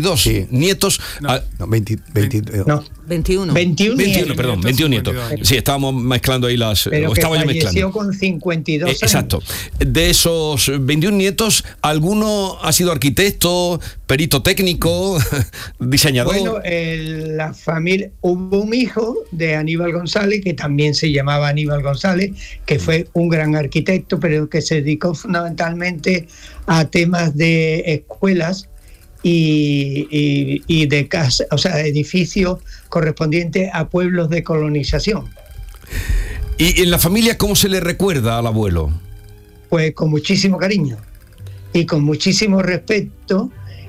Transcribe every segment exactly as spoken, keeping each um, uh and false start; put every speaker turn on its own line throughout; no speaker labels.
veintidós sí. nietos.
No,
a,
no, veinte, veinte,
no. veintiuno.
veintiuno, veintiuno perdón, veintiuno nietos. Sí, estábamos mezclando ahí las...
Pero
o estaba
que
yo mezclando.
con cincuenta y dos
eh,
años.
Exacto. De esos veintiún nietos, ¿alguno ha sido arquitecto, perito técnico, diseñador?
Bueno, eh, la familia... Hubo un hijo de Aníbal González, que también se llamaba Aníbal González, que fue un gran arquitecto, pero que se dedicó fundamentalmente a temas de escuelas y, y, y de casa, o sea, edificios correspondientes a pueblos de colonización.
¿Y en la familia cómo se le recuerda al abuelo?
Pues con muchísimo cariño y con muchísimo respeto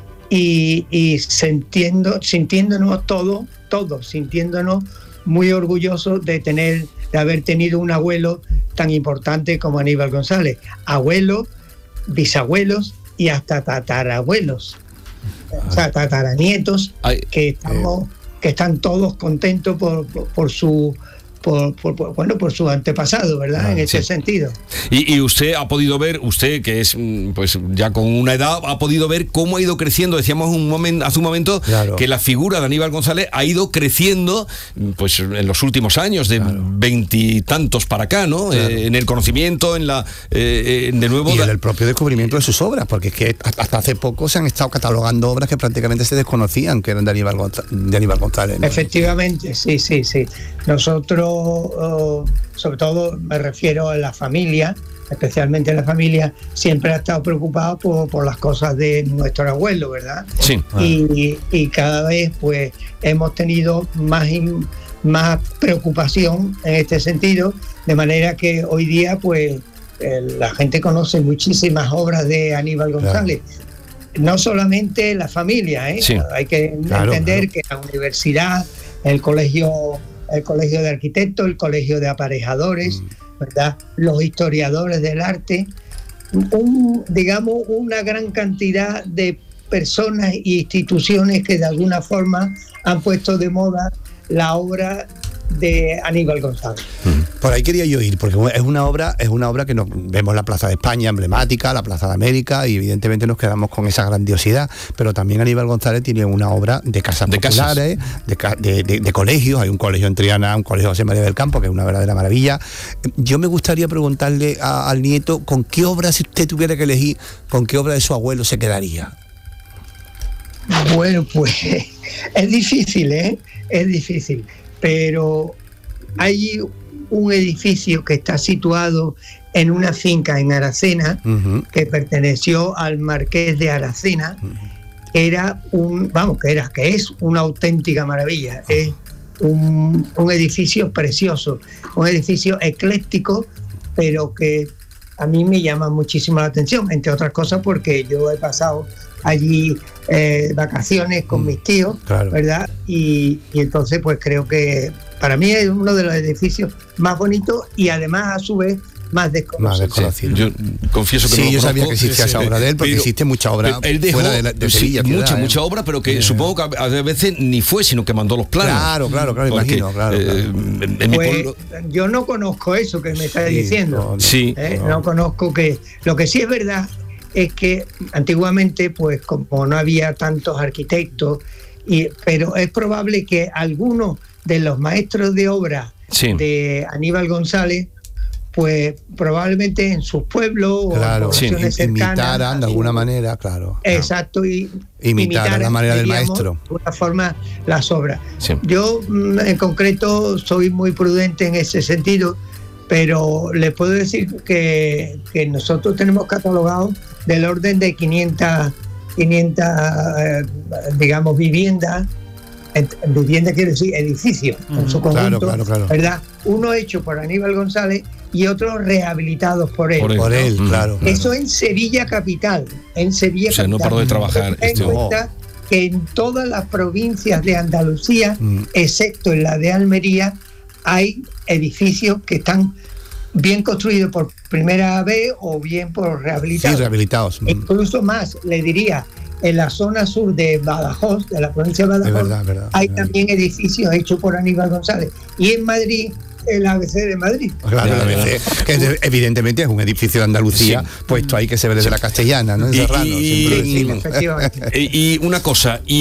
y, y sintiendo, sintiéndonos todos, todos, sintiéndonos muy orgullosos de tener, de haber tenido un abuelo tan importante como Aníbal González. Abuelos, bisabuelos y hasta tatarabuelos, o sea, tataranietos, que estamos, que están todos contentos por, por, por su Por, por, por, bueno, por su antepasado, ¿verdad? Ah, en ese sí. sentido.
Y, y usted ha podido ver, usted que es pues ya con una edad, ha podido ver cómo ha ido creciendo. Decíamos un momento, hace un momento claro. que la figura de Aníbal González ha ido creciendo pues en los últimos años, de veintitantos para acá, ¿no? Claro. Eh, en el conocimiento, en la eh, de nuevo...
Y
en
el propio descubrimiento de sus obras, porque es que hasta hace poco se han estado catalogando obras que prácticamente se desconocían que eran de Aníbal González. De Aníbal González, ¿no?
Efectivamente, sí, sí, sí. Nosotros Uh, sobre todo me refiero a la familia, especialmente la familia, siempre ha estado preocupada por, por las cosas de nuestro abuelo, ¿verdad?
Sí.
Y, y cada vez pues hemos tenido más, in, más preocupación en este sentido, de manera que hoy día pues eh, la gente conoce muchísimas obras de Aníbal González. Claro. No solamente la familia, ¿eh?
Sí.
Hay que
claro,
entender
claro.
que la universidad, el colegio... el colegio de arquitectos, el colegio de aparejadores, mm. ¿verdad? Los historiadores del arte, un, digamos, una gran cantidad de personas e instituciones que de alguna forma han puesto de moda la obra de Aníbal González.
Por ahí quería yo ir, porque es una obra, es una obra que nos vemos la Plaza de España emblemática, la Plaza de América, y evidentemente nos quedamos con esa grandiosidad, pero también Aníbal González tiene una obra de casas
de
populares,
casas.
De, de, de, de colegios. Hay un colegio en Triana, un colegio José María del Campo, que es una verdadera maravilla. Yo me gustaría preguntarle a, al nieto, ¿con qué obra, si usted tuviera que elegir, con qué obra de su abuelo se quedaría?
Bueno, pues es difícil, ¿eh? Es difícil, pero hay un edificio que está situado en una finca en Aracena, uh-huh. que perteneció al marqués de Aracena, uh-huh. que era un, vamos, que era, que es una auténtica maravilla, uh-huh. es un, un edificio precioso, un edificio ecléctico, pero que a mí me llama muchísimo la atención, entre otras cosas porque yo he pasado allí eh, vacaciones con mis tíos, claro. ¿verdad? Y, y entonces pues creo que para mí es uno de los edificios más bonitos y además a su vez más desconocido.
Más desconocido.
Sí, yo confieso que
sí,
no lo
yo
conozco.
sabía que existía esa obra de él, porque
pero,
existe mucha obra
él dejó,
fuera de, la, de
sí,
Sevilla.
Mucha,
ciudad,
mucha
¿eh?
obra, pero que
yeah.
supongo que a veces ni fue, sino que mandó los planos.
Claro, claro, claro,
porque,
imagino, claro.
Eh,
claro.
En, en
pues,
mi pueblo...
yo no conozco eso que me está sí, diciendo.
No, no,
sí.
¿eh?
no.
no conozco que... Lo que sí es verdad es que antiguamente, pues como no había tantos arquitectos, y, pero es probable que algunos de los maestros de obra sí. de Aníbal González, pues probablemente en sus pueblos
claro,
o
sí.
cercanas,
imitaran de alguna manera, claro.
Exacto, y
imitar la manera del maestro.
De alguna forma las obras.
Sí.
Yo en concreto soy muy prudente en ese sentido, pero les puedo decir que, que nosotros tenemos catalogado del orden de quinientas, quinientas eh, digamos, viviendas, vivienda quiero decir edificios uh-huh. en su conjunto, claro, claro, claro. ¿verdad? Uno hecho por Aníbal González y otros rehabilitados por él.
Por él, por él ¿no? claro, claro.
Eso en Sevilla capital, en Sevilla
o sea,
capital.
no paró de trabajar.
Ten en cuenta oh. que en todas las provincias de Andalucía, mm. excepto en la de Almería, hay edificios que están bien construidos por primera vez o bien por rehabilitados.
Sí, rehabilitados.
Incluso más, le diría, en la zona sur de Badajoz, de la provincia de Badajoz, verdad, verdad, hay verdad. también edificios hechos por Aníbal González. Y en Madrid, el A B C de Madrid.
Claro, el A B C, que es, evidentemente es un edificio de Andalucía, sí. puesto ahí que se ve desde la Castellana, ¿no? En Serrano,
y,
siempre
y,
lo decimos.
y una cosa...